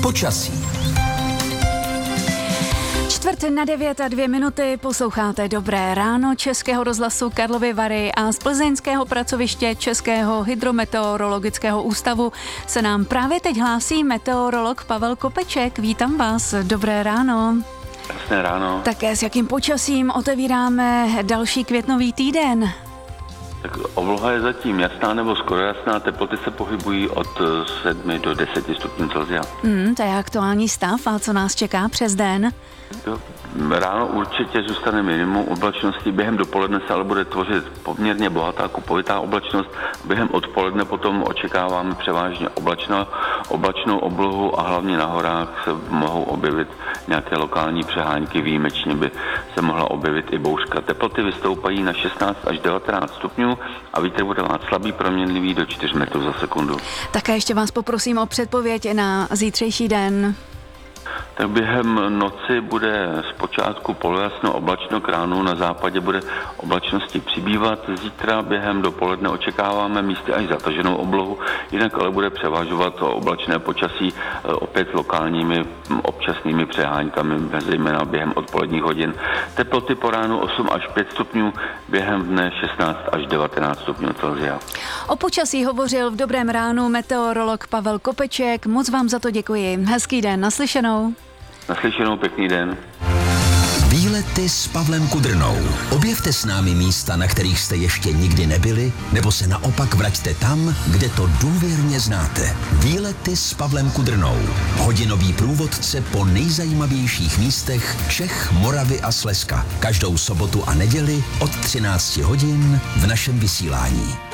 Počasí. 8:45 posloucháte Dobré ráno Českého rozhlasu Karlovy Vary a z plzeňského pracoviště Českého hydrometeorologického ústavu se nám právě teď hlásí meteorolog Pavel Kopeček. Vítám vás, dobré ráno. Krásné ráno. Také s jakým počasím otevíráme další květnový týden? Tak obloha je zatím jasná nebo skoro jasná, teploty se pohybují od 7 do 10 stupňů Celsia. To je aktuální stav a co nás čeká přes den? Ráno určitě zůstane minimum oblačnosti, během dopoledne se ale bude tvořit poměrně bohatá kupovitá oblačnost, během odpoledne potom očekáváme převážně oblačnou oblohu a hlavně na horách se mohou objevit nějaké lokální přehánky, výjimečně by se mohla objevit i bouřka. Teploty vystoupají na 16 až 19 stupňů a vítr bude mít slabý proměnlivý do 4 metrů za sekundu. Také ještě vás poprosím o předpověď na zítřejší den. Tak během noci bude zpočátku polojasno oblačno, k ránu na západě bude oblačnosti přibývat. Zítra během dopoledne očekáváme místy až zataženou oblohu, jinak ale bude převažovat oblačné počasí opět s lokálními občasnými přeháňkami, zejména během odpoledních hodin. Teploty po ránu 8 až 5 stupňů, během dne 16 až 19 stupňů Celsia. O počasí hovořil v Dobrém ránu meteorolog Pavel Kopeček. Moc vám za to děkuji. Hezký den, naslyšenou. Naslyšenou, pěkný den. Výlety s Pavlem Kudrnou. Objevte s námi místa, na kterých jste ještě nikdy nebyli, nebo se naopak vraťte tam, kde to důvěrně znáte. Výlety s Pavlem Kudrnou. Hodinový průvodce po nejzajímavějších místech Čech, Moravy a Slezska. Každou sobotu a neděli od 13 hodin v našem vysílání.